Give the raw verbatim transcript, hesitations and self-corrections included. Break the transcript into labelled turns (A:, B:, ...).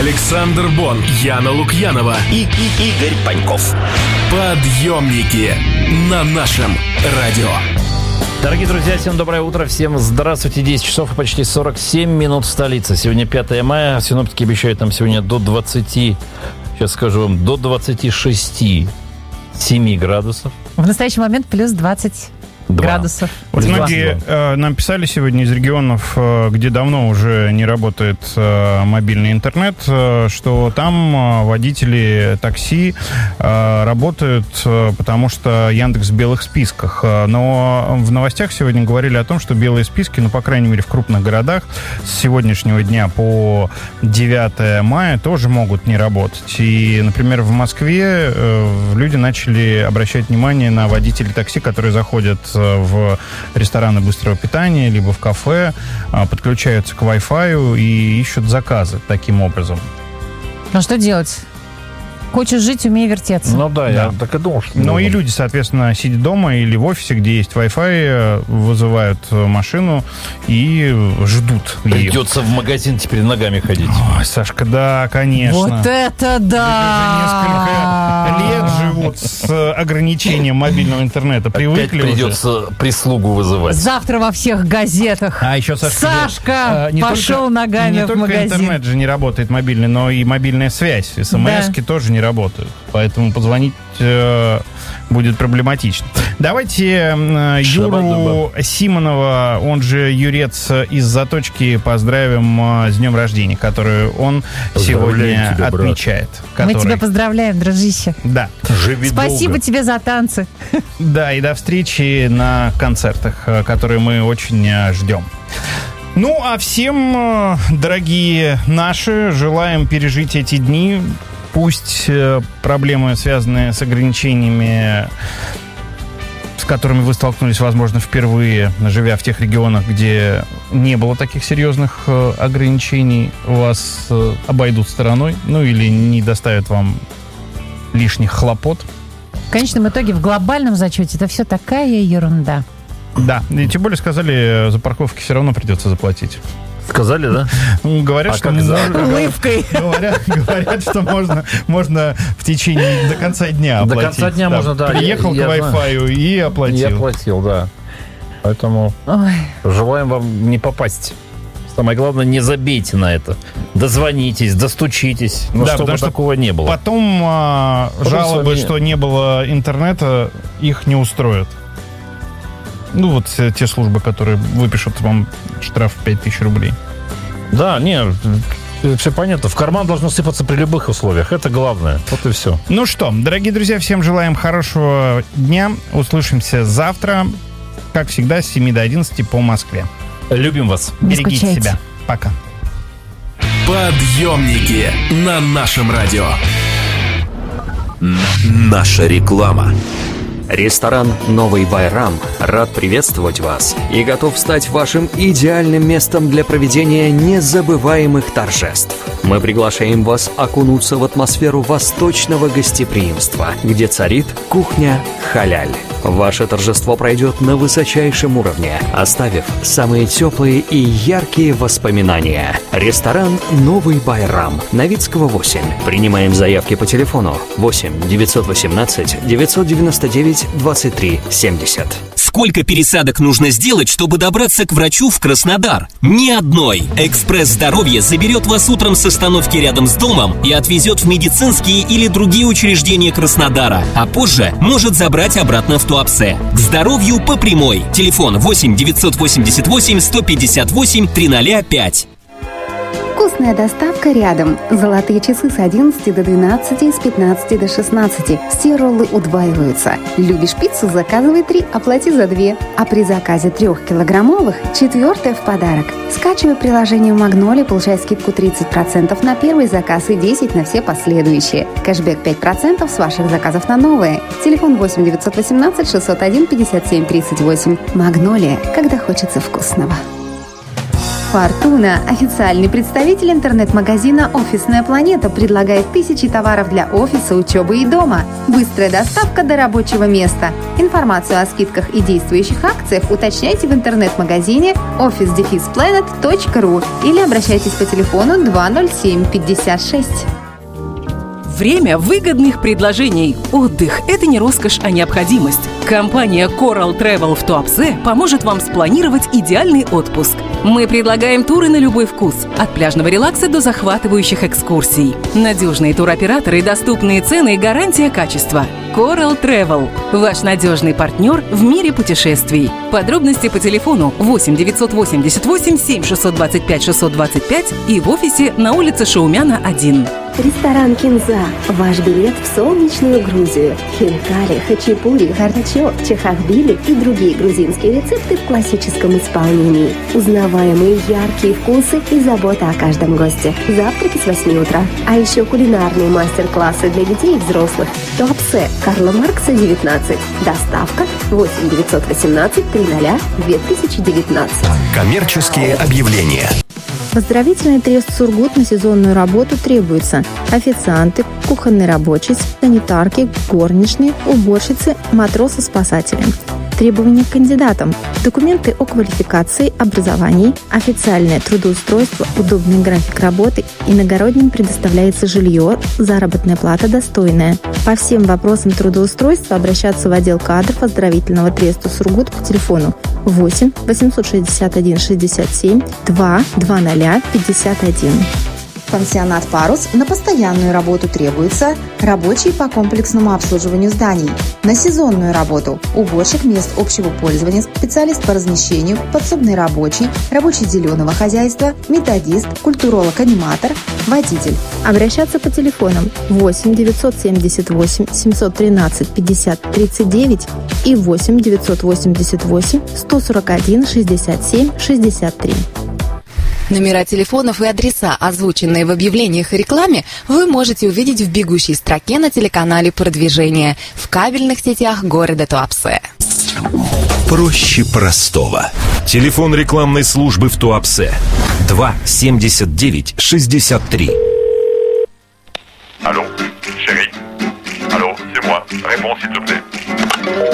A: Александр Бон, Яна Лукьянова
B: и, и Игорь Паньков.
A: Подъемники на нашем радио.
C: Дорогие друзья, всем доброе утро, всем здравствуйте. десять часов и почти сорок семь минут в столице. Сегодня пятое мая, синоптики обещают нам сегодня до двадцати, сейчас скажу вам, до двадцати шести семи градусов.
D: В настоящий момент плюс двадцать градусов.
E: Вот многие э, нам писали сегодня из регионов, э, где давно уже не работает э, мобильный интернет, э, что там э, водители такси э, работают, э, потому что Яндекс в белых списках. Но в новостях сегодня говорили о том, что белые списки, ну, по крайней мере, в крупных городах с сегодняшнего дня по девятое мая тоже могут не работать. И, например, в Москве э, люди начали обращать внимание на водителей такси, которые заходят в рестораны быстрого питания, либо в кафе, подключаются к Wi-Fi и ищут заказы таким образом.
D: Ну что делать? Хочешь жить, умей вертеться.
C: Ну да, да. Я так и думал, что...
E: Ну и люди, соответственно, сидя дома или в офисе, где есть Wi-Fi, вызывают машину и ждут.
C: Придется в магазин теперь ногами ходить.
E: Ой, Сашка, да, конечно.
D: Вот это да!
E: Люди уже несколько лет живут с ограничением мобильного интернета. Привыкли.
C: Опять придется уже прислугу вызывать.
D: Завтра во всех газетах.
E: А еще, Сашка,
D: Сашка
E: не
D: пошел
E: только,
D: ногами
E: не
D: в
E: только
D: магазин.
E: Интернет же не работает мобильный, но и мобильная связь. СМСки да. тоже не работают. Поэтому позвонить э, будет проблематично. Давайте э, Юру Симонова, он же Юрец из Заточки, поздравим э, с днем рождения, который он сегодня тебя, отмечает. Который...
D: Мы тебя поздравляем, дружище.
E: Да.
C: Живи
D: Спасибо
C: долго.
D: тебе за танцы.
E: Да, и до встречи на концертах, которые мы очень ждем. Ну, а всем, дорогие наши, желаем пережить эти дни. Пусть проблемы, связанные с ограничениями, с которыми вы столкнулись, возможно, впервые, живя в тех регионах, где не было таких серьезных ограничений, вас обойдут стороной, ну или не доставят вам лишних хлопот.
D: В конечном итоге, в глобальном зачете, это все такая ерунда.
E: Да, и тем более сказали, за парковки все равно придется заплатить.
C: Сказали, да?
E: Говорят,
C: а
E: что
D: улыбкой.
E: Говорят, говорят, что можно, можно в течение до конца дня оплатить.
C: До конца дня
E: да,
C: можно, да.
E: Приехал я, к я Wi-Fi знаю. и оплатил.
C: И оплатил, да. Поэтому Ой. желаем вам не попасть. Самое главное, не забейте на это. Дозвонитесь, достучитесь. Но да, чтобы такого не было.
E: Потом а, жалобы, вами... что не было интернета, их не устроят. Ну, вот те службы, которые выпишут вам штраф в пять тысяч рублей.
C: Да, не, все понятно. В карман должно сыпаться при любых условиях. Это главное. Вот и все.
E: Ну что, дорогие друзья, всем желаем хорошего дня. Услышимся завтра, как всегда, с семи до одиннадцати по Москве.
C: Любим вас.
E: Берегите себя. Пока.
A: Подъемники на нашем радио.
B: Наша реклама. Ресторан «Новый Байрам» рад приветствовать вас и готов стать вашим идеальным местом для проведения незабываемых торжеств. Мы приглашаем вас окунуться в атмосферу восточного гостеприимства, где царит кухня халяль. Ваше торжество пройдет на высочайшем уровне, оставив самые теплые и яркие воспоминания. Ресторан «Новый Байрам», Новицкого, восемь. Принимаем заявки по телефону восемь девятьсот восемнадцать девятьсот девяносто девять двадцать три семьдесят.
F: Сколько пересадок нужно сделать, чтобы добраться к врачу в Краснодар? Ни одной. «Экспресс Здоровья» заберет вас утром с остановки рядом с домом и отвезет в медицинские или другие учреждения Краснодара, а позже может забрать обратно в Туапсе. К здоровью по прямой. Телефон восемь девятьсот восемьдесят восемь сто пятьдесят восемь триста пять.
G: Вкусная доставка рядом. Золотые часы с одиннадцати до двенадцати, с пятнадцати до шестнадцати. Все роллы удваиваются. Любишь пиццу? Заказывай три, оплати за две. А при заказе трех килограммовых четвертая в подарок. Скачивай приложение Магнолия, получай скидку тридцать процентов на первый заказ и десять процентов на все последующие. Кэшбэк пять процентов с ваших заказов на новые. Телефон восемь девятьсот восемнадцать шестьсот один пятьдесят семь тридцать восемь. Магнолия, когда хочется вкусного. Фортуна, официальный представитель интернет-магазина «Офисная планета», предлагает тысячи товаров для офиса, учебы и дома. Быстрая доставка до рабочего места. Информацию о скидках и действующих акциях уточняйте в интернет-магазине офис дефис планет точка ру или обращайтесь по телефону два ноль семь пятьдесят шесть.
H: Время выгодных предложений. Отдых – это не роскошь, а необходимость. Компания Coral Travel в Туапсе поможет вам спланировать идеальный отпуск. Мы предлагаем туры на любой вкус, от пляжного релакса до захватывающих экскурсий. Надежные туроператоры, доступные цены и гарантия качества. Coral Travel – ваш надежный партнер в мире путешествий. Подробности по телефону восемь девятьсот восемьдесят восемь семь шестьсот двадцать пять шестьсот двадцать пять и в офисе на улице Шаумяна, один.
I: Ресторан «Кинза» – ваш билет в солнечную Грузию. Хинкали, хачапури, харчо, чахахбили и другие грузинские рецепты в классическом исполнении. Узнаваемые яркие вкусы и забота о каждом госте. Завтраки с восьми утра. А еще кулинарные мастер-классы для детей и взрослых. Туапсе, Карла Маркса, девятнадцать. Доставка восемь девятьсот восемнадцать триста две тысячи девятнадцать.
A: Коммерческие объявления.
D: Поздравительный трест «Сургут» на сезонную работу требуется. Официанты, кухонные рабочие, санитарки, горничные, уборщицы, матросы-спасатели. Требования к кандидатам. Документы о квалификации, образовании, официальное трудоустройство, удобный график работы, иногородним предоставляется жилье, заработная плата достойная. По всем вопросам трудоустройства обращаться в отдел кадров оздоровительного треста «Сургут» по телефону восемь восемьсот шестьдесят один шестьдесят семь два двадцать пятьдесят один.
J: Пансионат «Парус» на постоянную работу требуется рабочий по комплексному обслуживанию зданий. На сезонную работу уборщик мест общего пользования, специалист по размещению, подсобный рабочий, рабочий зеленого хозяйства, методист, культуролог-аниматор, водитель.
D: Обращаться по телефонам восемь девятьсот семьдесят восемь семьсот тринадцать пятьдесят тридцать девять и восемь девятьсот восемьдесят восемь сто сорок один шестьдесят семь шестьдесят три.
K: Номера телефонов и адреса, озвученные в объявлениях и рекламе, вы можете увидеть в бегущей строке на телеканале «Продвижение» в кабельных сетях города Туапсе.
A: Проще простого. Телефон рекламной службы в Туапсе два семьдесят девять шестьдесят три.
L: Алло, chérie. Алло, c'est moi. Réponds s'il te plaît.